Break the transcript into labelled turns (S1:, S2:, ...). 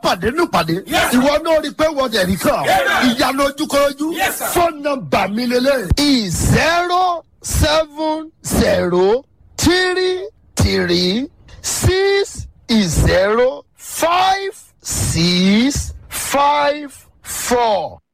S1: pàdé nù pàdé. Ìwọ náà rí pé wọ́n dẹ̀ rí kàn. Ìyanu ojúkọjú. Fóònù nọ́mbà mi lélẹ̀. 07033 605 654.